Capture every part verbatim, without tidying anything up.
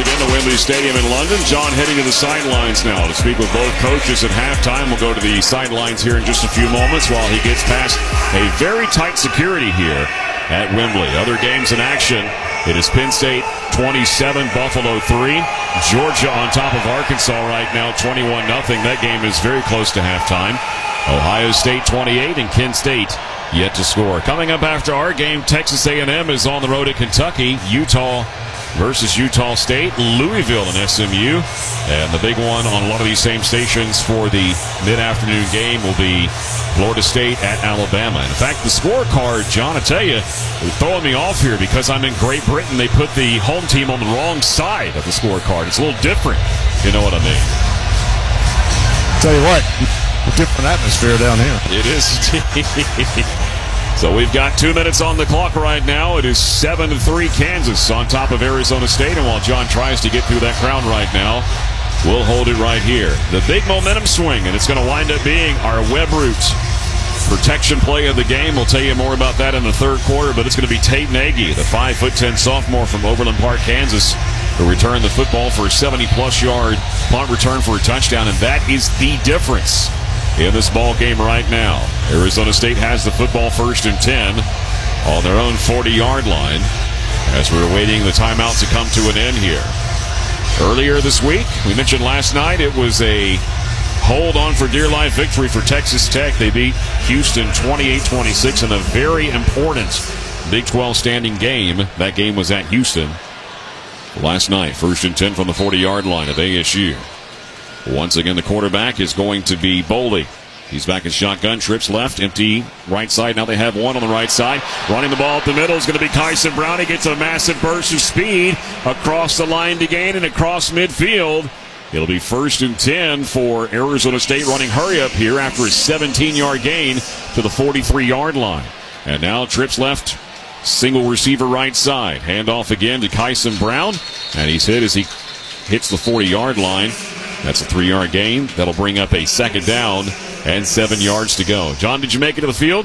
again to Wembley Stadium in London. John heading to the sidelines now to speak with both coaches at halftime. We'll go to the sidelines here in just a few moments while he gets past a very tight security here at Wembley. Other games in action. It is Penn State twenty-seven, Buffalo three. Georgia on top of Arkansas right now, twenty-one nothing. That game is very close to halftime. Ohio State twenty-eight and Kent State yet to score. Coming up after our game, Texas A and M is on the road at Kentucky. Utah versus Utah State, Louisville and S M U. And the big one on a lot of these same stations for the mid-afternoon game will be Florida State at Alabama. In fact, the scorecard, John, I tell you, is throwing me off here because I'm in Great Britain. They put the home team on the wrong side of the scorecard. It's a little different, you know what I mean. Tell you what, a different atmosphere down here. It is. So we've got two minutes on the clock right now. It is seven to three Kansas on top of Arizona State. And while John tries to get through that crowd right now, we'll hold it right here. The big momentum swing, and it's going to wind up being our Web Root protection play of the game. We'll tell you more about that in the third quarter, but it's going to be Tate Nagy, the five foot ten sophomore from Overland Park, Kansas, who returned the football for a seventy-plus yard punt return for a touchdown, and that is the difference in this ball game right now. Arizona State has the football first and ten on their own forty-yard line as we're waiting the timeout to come to an end here. Earlier this week, we mentioned last night, it was a hold on for dear life victory for Texas Tech. They beat Houston twenty-eight twenty-six in a very important Big twelve standing game. That game was at Houston last night. First and ten from the forty-yard line of A S U. Once again, the quarterback is going to be Boley. He's back in shotgun, trips left, empty right side. Now they have one on the right side. Running the ball up the middle is going to be Kyson Brown. He gets a massive burst of speed across the line to gain and across midfield. It'll be first and ten for Arizona State, running hurry up here after a seventeen-yard gain to the forty-three-yard line. And now trips left, single receiver right side. Handoff again to Kyson Brown. And he's hit as he hits the forty-yard line. That's a three-yard gain. That'll bring up a second down and seven yards to go. John, did you make it to the field?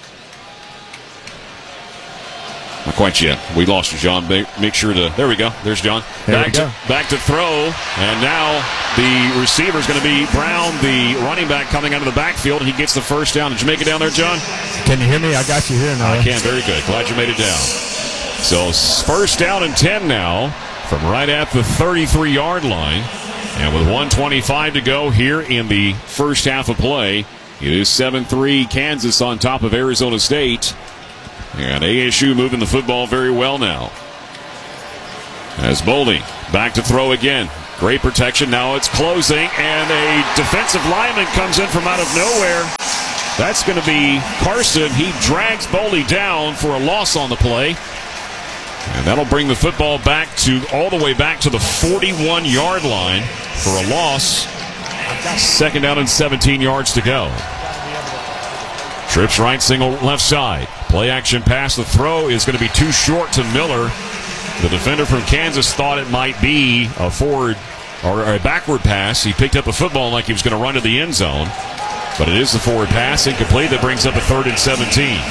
Not quite yet. We lost you, John. Make sure to... There we go. There's John. There back we go. To, back to throw. And now the receiver is going to be Brown, the running back, coming out of the backfield, and he gets the first down. Did you make it down there, John? Can you hear me? I got you here now. I can. Very good. Glad you made it down. So first down and ten now from right at the thirty-three-yard line. And with one twenty-five to go here in the first half of play, it is seven three Kansas on top of Arizona State. And A S U moving the football very well now. As Boldy back to throw again. Great protection. Now it's closing, and a defensive lineman comes in from out of nowhere. That's going to be Carson. He drags Boldy down for a loss on the play. And that'll bring the football back to all the way back to the forty-one-yard line for a loss. Second down and seventeen yards to go. Trips right, single left side. Play action pass. The throw is going to be too short to Miller. The defender from Kansas thought it might be a forward or a backward pass. He picked up the football like he was going to run to the end zone. But it is the forward pass, incomplete. That brings up a third and seventeen.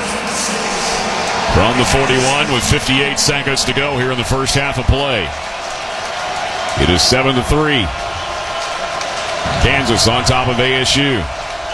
From the forty-one with fifty-eight seconds to go here in the first half of play. It is seven to three. Kansas on top of A S U.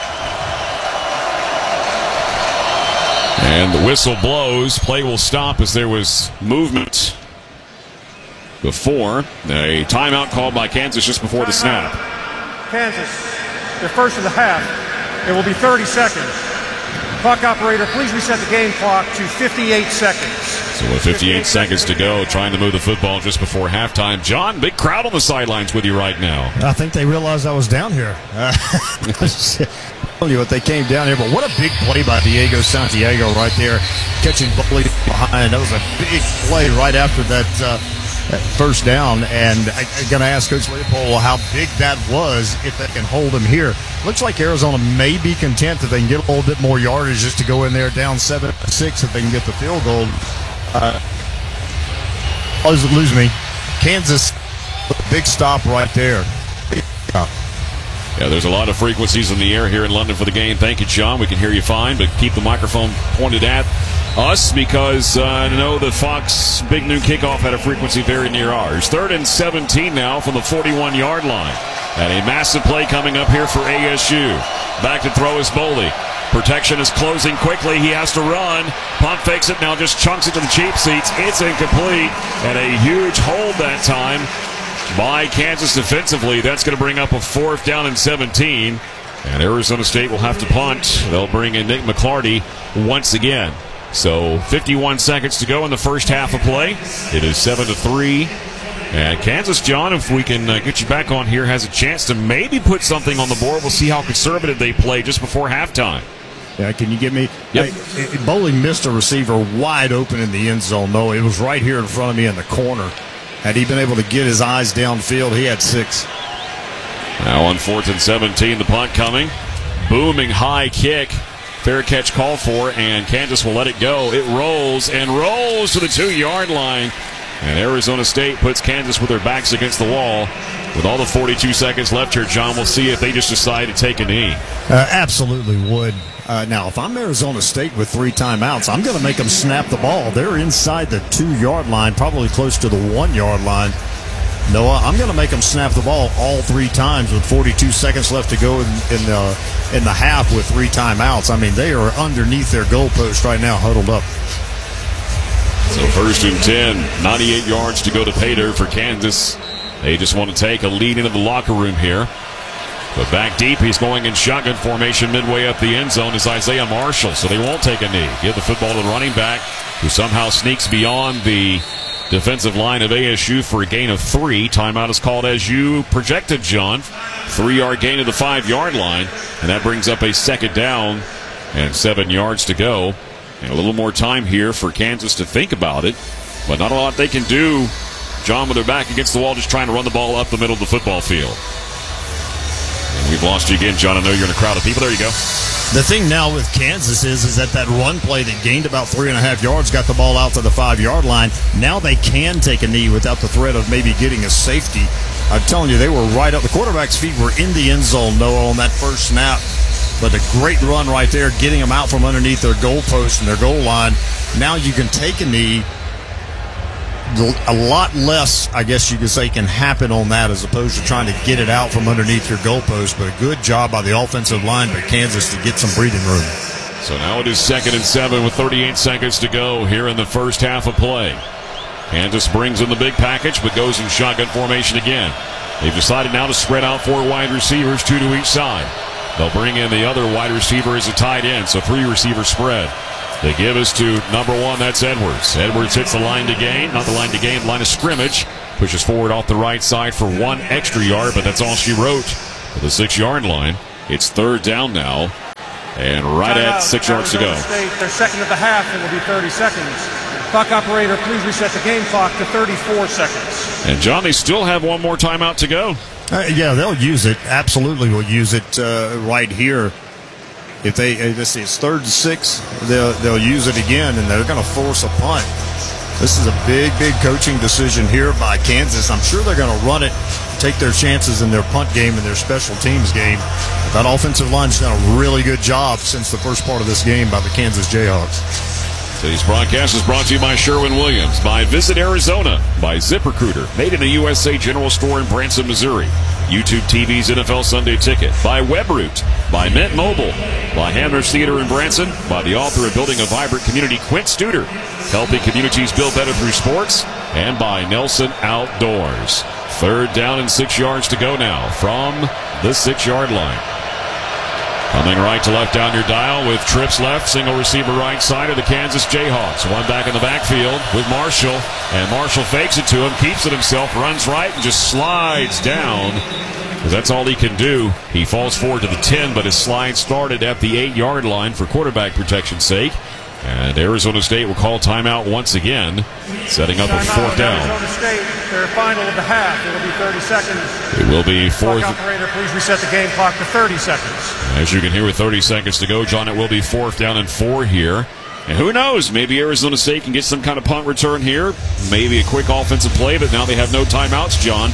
And the whistle blows. Play will stop as there was movement before. A timeout called by Kansas just before the snap. Kansas, their first of the half. It will be thirty seconds. Clock operator, please reset the game clock to fifty-eight seconds. So with fifty-eight seconds to go, trying to move the football just before halftime. John, big crowd on the sidelines with you right now. I think they realized I was down here. Uh, tell you what, they came down here, but what a big play by Diego Santiago right there, catching Boley behind. That was a big play right after that, uh, that first down. And I'm going to ask Coach Leopold how big that was if they can hold him here. Looks like Arizona may be content that they can get a little bit more yardage just to go in there down seven to six if they can get the field goal. Uh, lose, lose me. Kansas, big stop right there. Yeah, there's a lot of frequencies in the air here in London for the game. Thank you, John. We can hear you fine, but keep the microphone pointed at us because uh, I know the Fox Big Noon Kickoff had a frequency very near ours. Third and seventeen now from the forty-one-yard line. And a massive play coming up here for A S U. Back to throw is Boley. Protection is closing quickly. He has to run. Punt fakes it, now just chunks it to the cheap seats. It's incomplete. And a huge hold that time by Kansas defensively. That's going to bring up a fourth down and seventeen. And Arizona State will have to punt. They'll bring in Nick McClarty once again. So fifty-one seconds to go in the first half of play. It is seven to three. And Kansas, John, if we can uh, get you back on here, has a chance to maybe put something on the board. We'll see how conservative they play just before halftime. Yeah, can you give me? Yep. Hey, Bowling missed a receiver wide open in the end zone. No, it was right here in front of me in the corner. Had he been able to get his eyes downfield, he had six. Now on fourth and seventeen, the punt coming. Booming high kick. Fair catch call for, and Kansas will let it go. It rolls and rolls to the two-yard line. And Arizona State puts Kansas with their backs against the wall. With all the forty-two seconds left here, John, we'll see if they just decide to take a knee. Uh, absolutely would. Uh, now, if I'm Arizona State with three timeouts, I'm going to make them snap the ball. They're inside the two-yard line, probably close to the one-yard line. Noah, I'm going to make them snap the ball all three times with forty-two seconds left to go in, in, the, in the half with three timeouts. I mean, they are underneath their goalpost right now, huddled up. So first and ten, ninety-eight yards to go to pay dirt for Kansas. They just want to take a lead into the locker room here. But back deep, he's going in shotgun formation midway up the end zone is Isaiah Marshall, so they won't take a knee. Give the football to the running back, who somehow sneaks beyond the defensive line of A S U for a gain of three. Timeout is called as you projected, John. Three-yard gain to the five-yard line, and that brings up a second down and seven yards to go. And a little more time here for Kansas to think about it, but not a lot they can do. John with their back against the wall, just trying to run the ball up the middle of the football field. And we've lost you again, John. I know you're in a crowd of people. There you go. The thing now with Kansas is, is that that run play that gained about three and a half yards got the ball out to the five-yard line. Now they can take a knee without the threat of maybe getting a safety. I'm telling you, they were right up. The quarterback's feet were in the end zone, Noah, on that first snap. But a great run right there, getting them out from underneath their goal post and their goal line. Now you can take a knee. A lot less, I guess you could say, can happen on that as opposed to trying to get it out from underneath your goal post. But a good job by the offensive line by Kansas to get some breathing room. So now it is second and seven with thirty-eight seconds to go here in the first half of play. Kansas brings in the big package but goes in shotgun formation again. They've decided now to spread out four wide receivers, two to each side. They'll bring in the other wide receiver as a tight end, so three receiver spread. They give us to number one, that's Edwards. Edwards hits the line to gain, not the line to gain, line of scrimmage. Pushes forward off the right side for one extra yard, but that's all she wrote for the six-yard line. It's third down now, and right at six yards to go. State, their second of the half, it will be thirty seconds. Clock operator, please reset the game clock to thirty-four seconds. And, John, they still have one more timeout to go. Uh, yeah, they'll use it. Absolutely will use it uh, right here. If they, uh, this is third and six, they'll, they'll use it again, and they're going to force a punt. This is a big, big coaching decision here by Kansas. I'm sure they're going to run it, take their chances in their punt game and their special teams game. That offensive line's done a really good job since the first part of this game by the Kansas Jayhawks. Today's broadcast is brought to you by Sherwin-Williams, by Visit Arizona, by ZipRecruiter, made in the U S A General Store in Branson, Missouri, YouTube T V's N F L Sunday Ticket, by WebRoot, by Mint Mobile, by Hamner's Theater in Branson, by the author of Building a Vibrant Community, Quint Studer, helping communities build better through sports, and by Nelson Outdoors. Third down and six yards to go now from the six-yard line. Coming right to left down your dial with trips left, single receiver right side of the Kansas Jayhawks. One back in the backfield with Marshall, and Marshall fakes it to him, keeps it himself, runs right, and just slides down. That's all he can do. He falls forward to the ten, but his slide started at the eight-yard line for quarterback protection's sake. And Arizona State will call timeout once again, setting up a fourth down. Arizona State, their final of the half. It will be thirty seconds. It will be fourth. Clock operator, please reset the game clock to thirty seconds. As you can hear with thirty seconds to go, John, it will be fourth down and four here. And who knows, maybe Arizona State can get some kind of punt return here. Maybe a quick offensive play, but now they have no timeouts, John.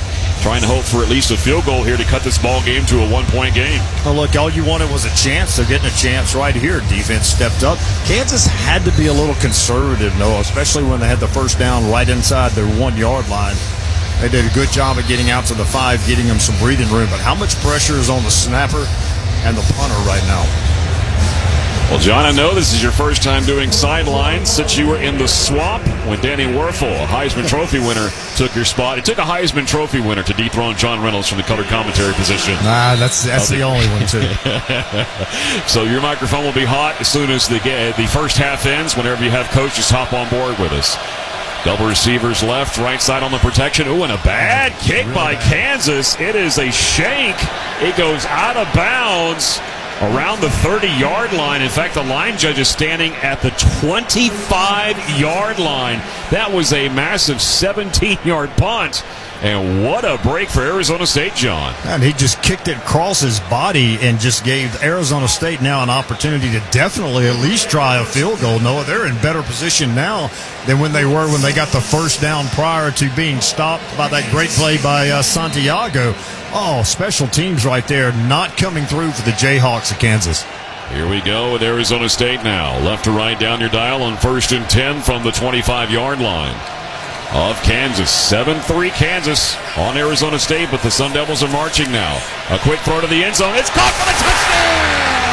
trying to hope for at least a field goal here to cut this ball game to a one-point game. Well, look, all you wanted was a chance. They're getting a chance right here. Defense stepped up. Kansas had to be a little conservative, Noah, especially when they had the first down right inside their one-yard line. They did a good job of getting out to the five, getting them some breathing room. But how much pressure is on the snapper and the punter right now? Well, John, I know this is your first time doing sidelines since you were in the swamp when Danny Werfel, a Heisman Trophy winner, took your spot. It took a Heisman Trophy winner to dethrone John Reynolds from the color commentary position. Nah, that's that's the only one, too. So your microphone will be hot as soon as the, the first half ends. Whenever you have Coach, just hop on board with us. Double receivers left, right side on the protection. Ooh, and a bad kick by Kansas. It is a shank. It goes out of bounds around the thirty-yard line. In fact, the line judge is standing at the twenty-five-yard line. That was a massive seventeen-yard punt. And what a break for Arizona State, John. And he just kicked it across his body and just gave Arizona State now an opportunity to definitely at least try a field goal. Noah, they're in better position now than when they were when they got the first down prior to being stopped by that great play by uh, Santiago. Oh, special teams right there not coming through for the Jayhawks of Kansas. Here we go with Arizona State now. Left to right down your dial on first and ten from the twenty-five-yard line of Kansas. seven three Kansas on Arizona State, but the Sun Devils are marching now. A quick throw to the end zone. It's caught for the touchdown!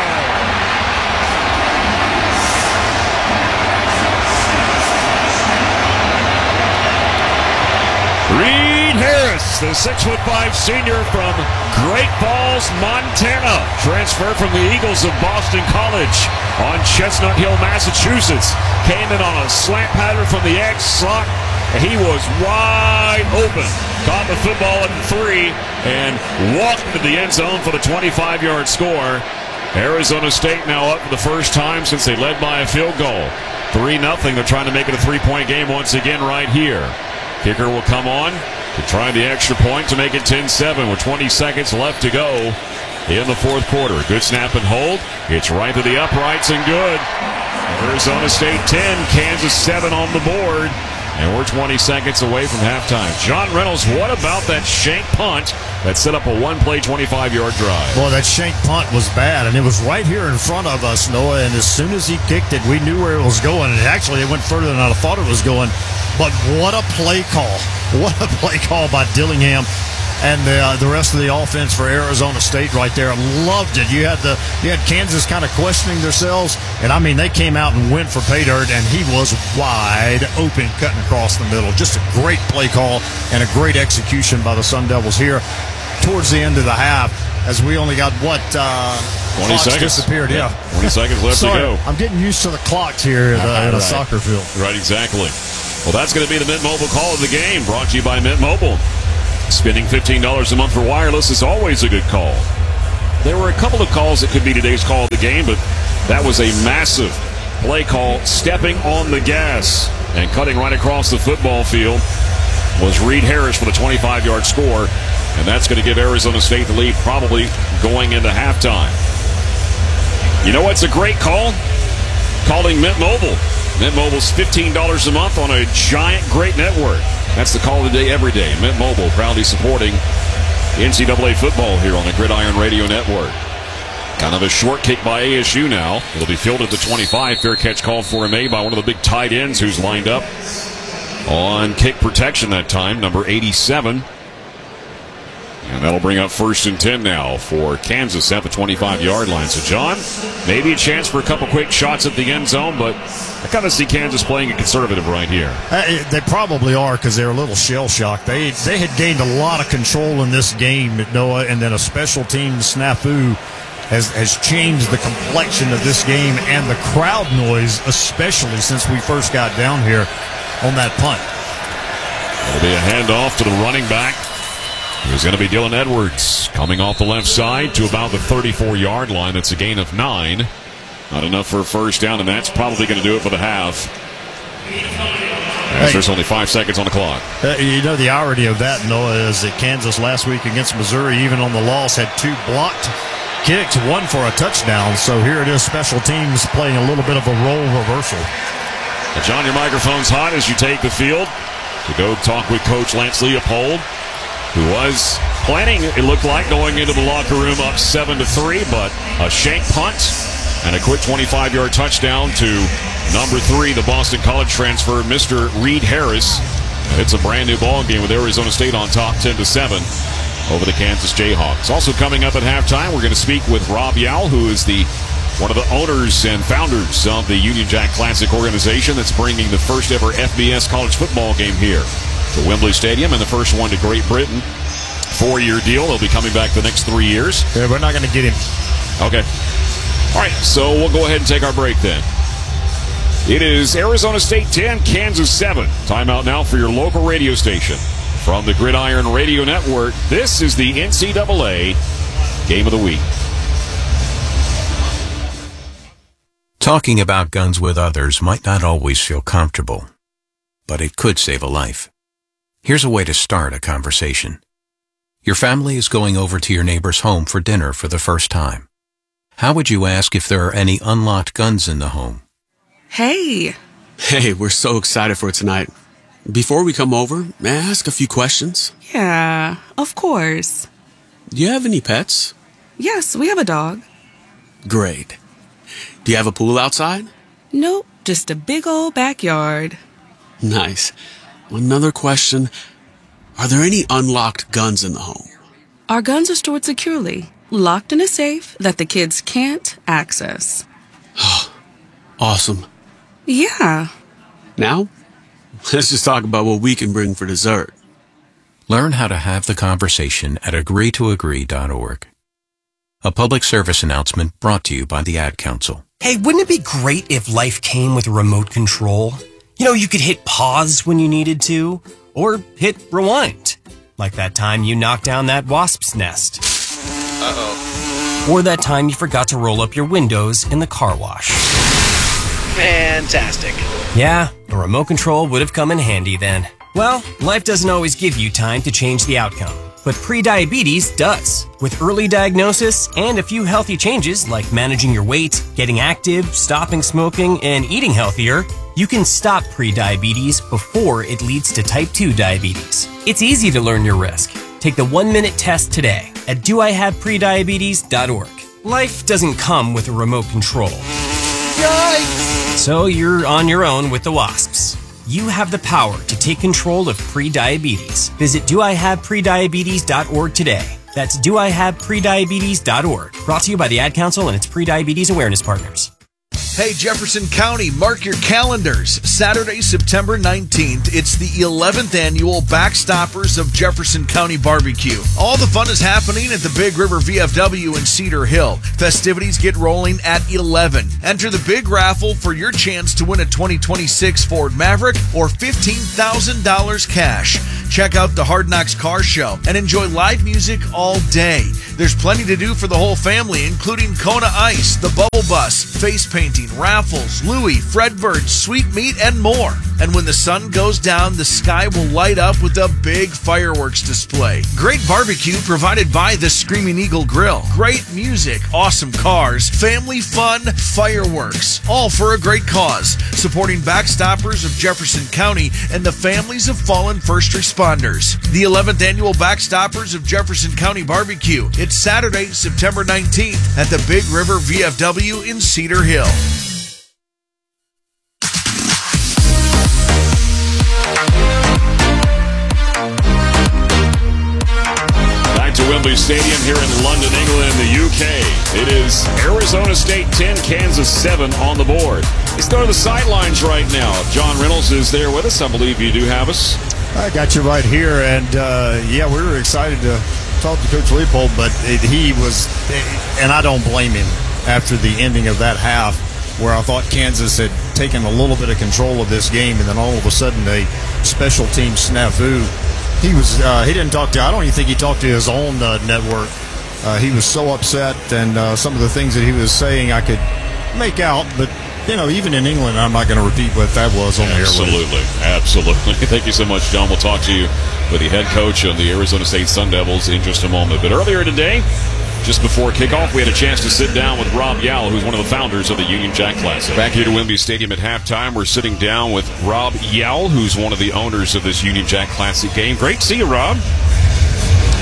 Reed Harris, the six foot five senior from Great Falls, Montana, transferred from the Eagles of Boston College on Chestnut Hill, Massachusetts. Came in on a slant pattern from the X slot. He was wide open. Caught the football at the three and walked to the end zone for the twenty-five-yard score. Arizona State now up for the first time since they led by a field goal. three nothing. They're trying to make it a three-point game once again right here. Kicker will come on to try the extra point to make it ten seven with twenty seconds left to go in the fourth quarter. Good snap and hold. It's right to the uprights and good. Arizona State ten, Kansas seven on the board. And we're twenty seconds away from halftime. John Reynolds, what about that shank punt that set up a one-play, twenty-five-yard drive? Boy, that shank punt was bad, and it was right here in front of us, Noah, and as soon as he kicked it, we knew where it was going, and actually it went further than I thought it was going. But what a play call. What a play call by Dillingham and the, uh, the rest of the offense for Arizona State right there. I loved it. You had the you had Kansas kind of questioning themselves, and I mean they came out and went for pay dirt, and he was wide open cutting across the middle. Just a great play call and a great execution by the Sun Devils here towards the end of the half, as we only got what uh, twenty seconds disappeared. Yeah, yeah. twenty seconds left Sorry, to go. I'm getting used to the clocks here at, uh, at a right. soccer field. Right, exactly. Well, that's going to be the Mint Mobile call of the game, brought to you by Mint Mobile. Spending fifteen dollars a month for wireless is always a good call. There were a couple of calls that could be today's call of the game, but that was a massive play call. Stepping on the gas and cutting right across the football field was Reed Harris for the twenty-five-yard score, and that's going to give Arizona State the lead probably going into halftime. You know what's a great call? Calling Mint Mobile. Mint Mobile's fifteen dollars a month on a giant, great network. That's the call of the day every day. Mint Mobile proudly supporting N C double A football here on the Gridiron Radio Network. Kind of a short kick by A S U now. It'll be fielded at the twenty-five. Fair catch called for him by one of the big tight ends who's lined up on kick protection that time, number eighty-seven. And that'll bring up first and ten now for Kansas at the twenty-five-yard line. So, John, maybe a chance for a couple quick shots at the end zone, but I kind of see Kansas playing a conservative right here. Uh, they probably are because they're a little shell-shocked. They they had gained a lot of control in this game, Noah, and then a special team snafu has, has changed the complexion of this game and the crowd noise, especially since we first got down here on that punt. It'll be a handoff to the running back. It's going to be Dylan Edwards coming off the left side to about the thirty-four-yard line. That's a gain of nine. Not enough for a first down, and that's probably going to do it for the half. As there's only five seconds on the clock. Uh, you know, the irony of that, Noah, is that Kansas last week against Missouri, even on the loss, had two blocked kicks, one for a touchdown. So here it is, special teams playing a little bit of a role reversal. Now, John, your microphone's hot as you take the field to go talk with Coach Lance Leopold. who was planning, it looked like, going into the locker room up seven to three, but a shank punt and a quick twenty-five-yard touchdown to number three, the Boston College transfer, Mister Reed Harris. It's a brand new ball game with Arizona State on top ten to seven over the Kansas Jayhawks. Also coming up at halftime, we're going to speak with Rob Yao, who is the one of the owners and founders of the Union Jack Classic organization that's bringing the first ever F B S college football game here to Wembley Stadium, and the first one to Great Britain. Four-year deal. He'll be coming back the next three years. Yeah, we're not going to get him. Okay. All right, so we'll go ahead and take our break then. It is Arizona State ten, Kansas seven. Timeout now for your local radio station. From the Gridiron Radio Network, this is the N C double A Game of the Week. Talking about guns with others might not always feel comfortable, but it could save a life. Here's a way to start a conversation. Your family is going over to your neighbor's home for dinner for the first time. How would you ask if there are any unlocked guns in the home? Hey. Hey, we're so excited for tonight. Before we come over, may I ask a few questions? Yeah, of course. Do you have any pets? Yes, we have a dog. Great. Do you have a pool outside? Nope, just a big old backyard. Nice. Another question. Are there any unlocked guns in the home? Our guns are stored securely, locked in a safe that the kids can't access. Awesome. Yeah. Now, let's just talk about what we can bring for dessert. Learn how to have the conversation at agree to agree dot org. A public service announcement brought to you by the Ad Council. Hey, wouldn't it be great if life came with a remote control? You know, you could hit pause when you needed to, or hit rewind. Like that time you knocked down that wasp's nest. Uh-oh. Or that time you forgot to roll up your windows in the car wash. Fantastic. Yeah, a remote control would have come in handy then. Well, life doesn't always give you time to change the outcome, but prediabetes does. With early diagnosis and a few healthy changes like managing your weight, getting active, stopping smoking, and eating healthier, you can stop prediabetes before it leads to type two diabetes. It's easy to learn your risk. Take the one-minute test today at do I have prediabetes dot org. Life doesn't come with a remote control. Yikes! So you're on your own with the wasps. You have the power to take control of prediabetes. Visit do I have prediabetes dot org today. That's do I have prediabetes dot org. Brought to you by the Ad Council and its prediabetes awareness partners. Hey, Jefferson County, mark your calendars. Saturday, September nineteenth, it's the eleventh annual Backstoppers of Jefferson County Barbecue. All the fun is happening at the Big River V F W in Cedar Hill. Festivities get rolling at eleven. Enter the big raffle for your chance to win a twenty twenty-six Ford Maverick or fifteen thousand dollars cash. Check out the Hard Knocks Car Show and enjoy live music all day. There's plenty to do for the whole family, including Kona Ice, the Bubble Bus, face painting, raffles, Louie, Fredbird, sweet meat, and more. And when the sun goes down, the sky will light up with a big fireworks display. Great barbecue provided by the Screaming Eagle Grill. Great music, awesome cars, family fun, fireworks, all for a great cause. Supporting Backstoppers of Jefferson County and the families of fallen first responders. The eleventh annual Backstoppers of Jefferson County Barbecue. It's Saturday, September nineteenth at the Big River V F W in Cedar Hill. Back to Wembley Stadium here in London, England, in the U K. It is Arizona State ten, Kansas seven on the board. Let's go to the sidelines right now. John Reynolds is there with us. I believe you do have us. I got you right here, and uh, yeah, we were excited to talk to Coach Leopold, but it, he was, and I don't blame him after the ending of that half, where I thought Kansas had taken a little bit of control of this game, and then all of a sudden a special team snafu. He was, uh, he didn't talk to, I don't even think he talked to his own uh, network. Uh, he was so upset, and uh, some of the things that he was saying I could make out, but you know, even in England, I'm not going to repeat what that was on the air. Absolutely. Absolutely. Thank you so much, John. We'll talk to you with the head coach of the Arizona State Sun Devils in just a moment. But earlier today, just before kickoff, we had a chance to sit down with Rob Yao, who's one of the founders of the Union Jack Classic. Back here to Wembley Stadium at halftime, we're sitting down with Rob Yao, who's one of the owners of this Union Jack Classic game. Great to see you, Rob.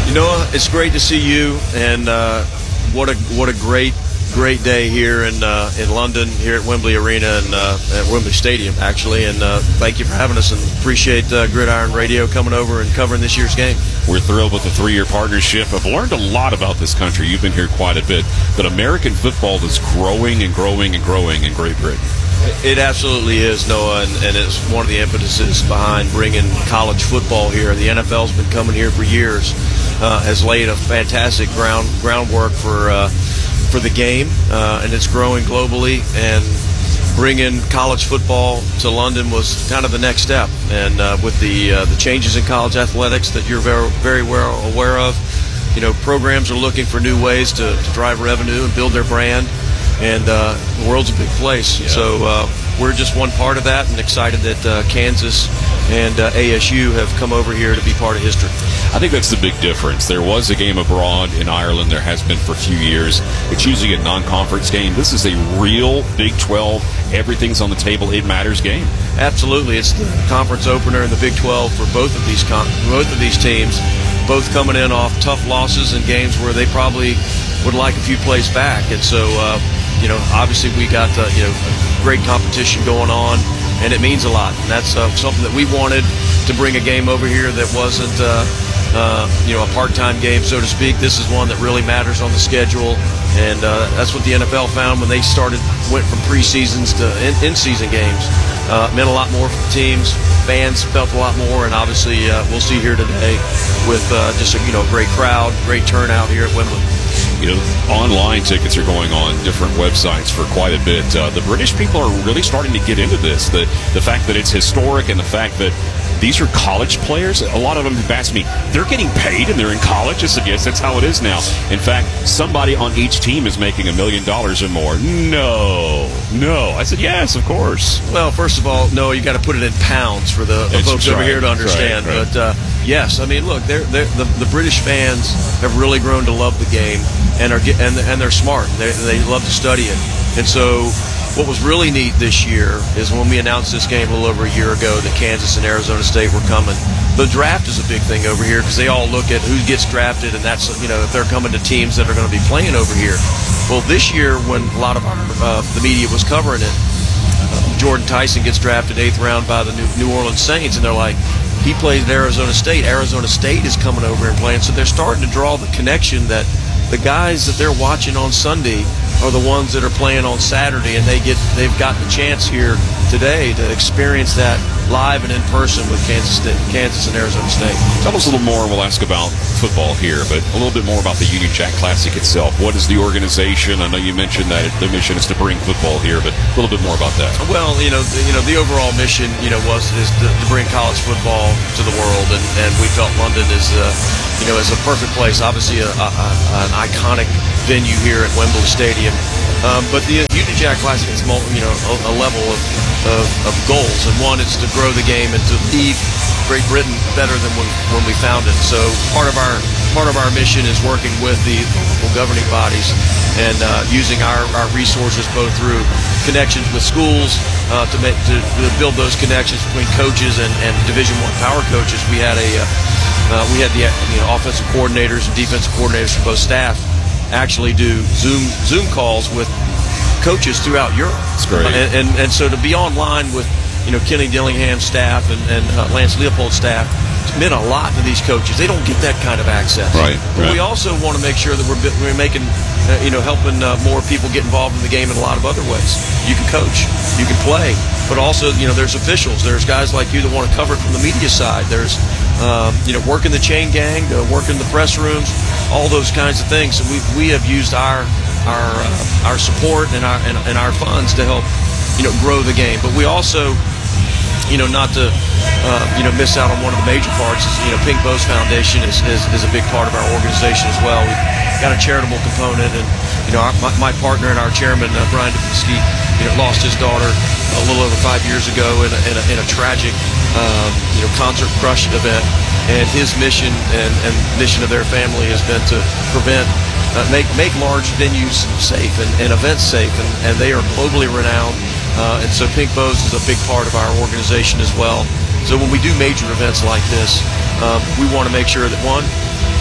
You know, it's great to see you, and uh, what a what a great great day here in uh, in London, here at Wembley Arena and uh, at Wembley Stadium, actually. And uh, thank you for having us, and appreciate uh, Gridiron Radio coming over and covering this year's game. We're thrilled with the three-year partnership. I've learned a lot about this country. You've been here quite a bit, but American football is growing and growing and growing in Great Britain. It absolutely is, Noah, and, and it's one of the impetuses behind bringing college football here. The N F L's been coming here for years, uh, has laid a fantastic ground groundwork for uh, for the game, uh, and it's growing globally. And bringing college football to London was kind of the next step. And uh, with the uh, the changes in college athletics that you're very very well aware of, you know, programs are looking for new ways to, to drive revenue and build their brand. And uh, the world's a big place. Yeah. So uh, we're just one part of that, and excited that uh, Kansas and uh, A S U have come over here to be part of history. I think that's the big difference. There was a game abroad in Ireland. There has been for a few years. It's usually a non-conference game. This is a real Big twelve, everything's on the table, it matters game. Absolutely. It's the conference opener in the Big twelve for both of these con- both of these teams, both coming in off tough losses in games where they probably would like a few plays back. And so, uh, you know, obviously we got, uh, you know, great competition going on, and it means a lot. And that's uh, something that we wanted to bring a game over here that wasn't, uh, uh, you know, a part-time game, so to speak. This is one that really matters on the schedule, and uh, that's what the N F L found when they started, went from preseasons to in- in-season games. Uh, it meant a lot more for the teams. Fans felt a lot more, and obviously uh, we'll see here today with uh, just a, you know, great crowd, great turnout here at Wembley. You know, online tickets are going on different websites for quite a bit. Uh, the British people are really starting to get into this. The the fact that it's historic, and the fact that these are college players. A lot of them have asked me, they're getting paid and they're in college? I said, yes, that's how it is now. In fact, somebody on each team is making a million dollars or more. No, no. I said, yes, of course. Well, first of all, no, you got to put it in pounds for the, the folks right, over here to understand. Right, right. But uh, yes, I mean, look, they're, they're, the, the British fans have really grown to love the game, and are get, and and they're smart. They they love to study it. And so, what was really neat this year is when we announced this game a little over a year ago that Kansas and Arizona State were coming. The draft is a big thing over here because they all look at who gets drafted, and that's, you know, if they're coming to teams that are going to be playing over here. Well, this year when a lot of our, uh, the media was covering it, uh, Jordan Tyson gets drafted eighth round by the New, New Orleans Saints, and they're like, he plays at Arizona State. Arizona State is coming over and playing, so they're starting to draw the connection that the guys that they're watching on Sunday are the ones that are playing on Saturday, and they get they've got the chance here today to experience that live and in person with Kansas State, Kansas and Arizona State. Tell us a little more, and we'll ask about football here, but a little bit more about the Union Jack Classic itself. What is the organization? I know you mentioned that the mission is to bring football here, but a little bit more about that. Well, you know, the, you know, the overall mission, you know, was is to, to bring college football to the world, and, and we felt London is, uh, you know, is a perfect place. Obviously, a, a, a, an iconic venue here at Wembley Stadium. Um, but the Union Jack Classic is, you know, a, a level of, of, of goals, and one is to grow the game and to leave Great Britain better than when, when we found it. So part of our part of our mission is working with the local governing bodies and uh, using our, our resources both through connections with schools uh, to make to, to build those connections between coaches and, and Division One power coaches. We had a uh, uh, we had the you know, offensive coordinators and defensive coordinators from both staff actually do Zoom Zoom calls with coaches throughout Europe. That's great. And, and and so to be online with, you know, Kenny Dillingham's staff and, and uh, Lance Leopold's staff meant a lot to these coaches. They don't get that kind of access. Right. But right. we also want to make sure that we're we're making, uh, you know, helping uh, more people get involved in the game in a lot of other ways. You can coach, you can play, but also, you know, there's officials. There's guys like you that want to cover it from the media side. There's, um, you know, working the chain gang, uh, working the press rooms, all those kinds of things. So we we have used our our uh, our support and our and, and our funds to help, you know, grow the game. But we also, you know, not to, uh, you know, miss out on one of the major parts is, you know, Pink Bows Foundation is, is, is a big part of our organization as well. We've got a charitable component, and, you know, our, my, my partner and our chairman, uh, Brian Dubinsky, you know, lost his daughter a little over five years ago in a, in a, in a tragic, um, you know, concert crush event. And his mission and, and mission of their family has been to prevent, uh, make make large venues safe and, and events safe, and, and they are globally renowned. Uh, and so Pink Bows is a big part of our organization as well. So when we do major events like this, um, we want to make sure that, one,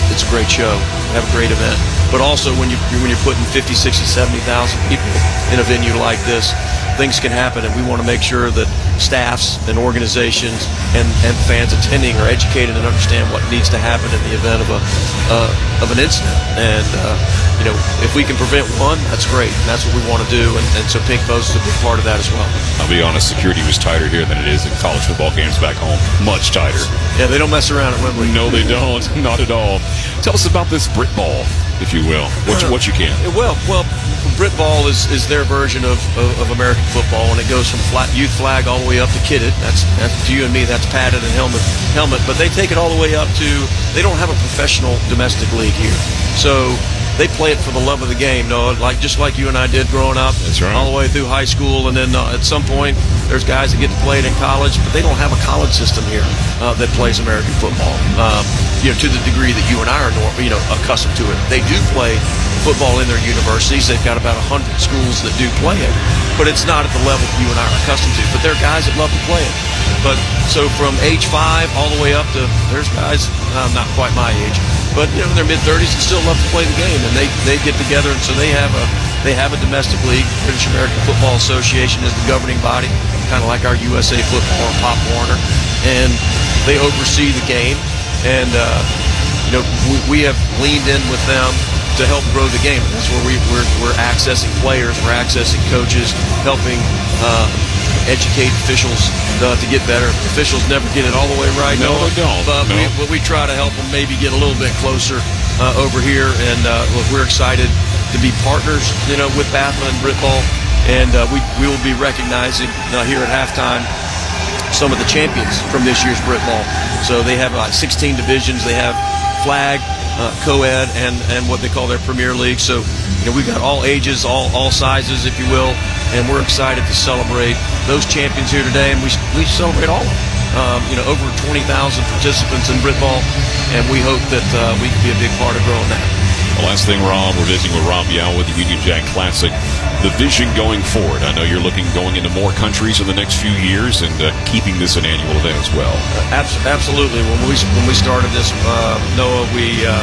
it's a great show. We have a great event. But also when you when you're putting fifty, sixty, seventy thousand people in a venue like this, things can happen, and we want to make sure that staffs and organizations and, and fans attending are educated and understand what needs to happen in the event of a uh, of an incident. And uh, you know, if we can prevent one, that's great, and that's what we want to do. And, and so Pink Post is a big part of that as well. I'll be honest, security was tighter here than it is in college football games back home. Much tighter. Yeah, they don't mess around at Wembley. No, they don't. Not at all. Tell us about this Brit Ball, if you will. What you, what you can. Well, well, Brit Ball is, is their version of, of, of American football, and it goes from flat youth flag all the way up to kitted. That's, that's to you and me. That's padded and helmet helmet. But they take it all the way up to. They don't have a professional domestic league here, so they play it for the love of the game. No, like just like you and I did growing up. That's right. All the way through high school, and then uh, at some point, there's guys that get to play it in college, but they don't have a college system here uh, that plays American football. Um, you know, to the degree that you and I are, you know, accustomed to it. They do play football in their universities. They've got about a hundred schools that do play it, but it's not at the level you and I are accustomed to. But there are guys that love to play it. But so from age five all the way up to there's guys uh, not quite my age, but you know, in their mid thirties that still love to play the game, and they they get together, and so they have a they have a domestic league. British American Football Association is the governing body, kind of like our U S A Football or Pop Warner, and they oversee the game. And uh, you know, we, we have leaned in with them to help grow the game. That's where we, we're, we're accessing players, we're accessing coaches, helping uh, educate officials uh, to get better. Officials never get it all the way right. No, they don't. But, no. we, but we try to help them maybe get a little bit closer uh, over here. And uh, look, we're excited to be partners, you know, with B A F M A and Brit Ball. And uh, we, we will be recognizing uh, here at halftime some of the champions from this year's Brit Ball. So they have like sixteen divisions. They have flag, uh, co-ed, and, and what they call their Premier League. So, you know, we've got all ages, all all sizes, if you will, and we're excited to celebrate those champions here today, and we we celebrate all of them. Um, you know, over twenty thousand participants in Brit Ball, and we hope that uh, we can be a big part of growing that. The last thing, Rob, we're visiting with Rob Yow with the Union Jack Classic. The vision going forward. I know you're looking going into more countries in the next few years and uh, keeping this an annual event as well. Uh, absolutely. When we when we started this, uh, Noah, we uh,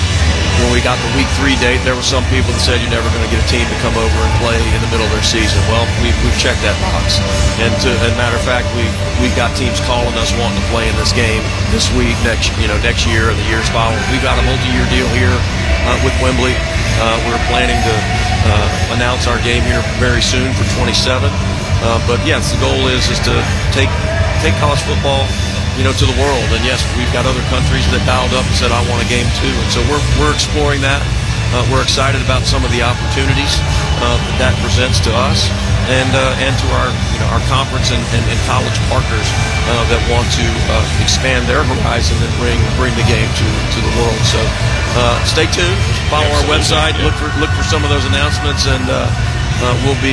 when we got the week three date, there were some people that said you're never going to get a team to come over and play in the middle of their season. Well, we, we've checked that box, and to, as a matter of fact, we we've got teams calling us wanting to play in this game this week, next you know next year, and the years following. We've got a multi-year deal here uh, with Wembley. Uh, we're planning to uh, announce our game here very soon for twenty-seven. Uh, but yes, the goal is is to take take college football, you know, to the world. And yes, we've got other countries that dialed up and said, I want a game too. And so we're we're exploring that. Uh, we're excited about some of the opportunities uh, that that presents to us and uh, and to our you know our conference and, and, and college partners uh, that want to uh, expand their horizon and bring bring the game to to the world. So uh, stay tuned. Follow our website. Look for look for some of those announcements, and uh, uh, we'll be.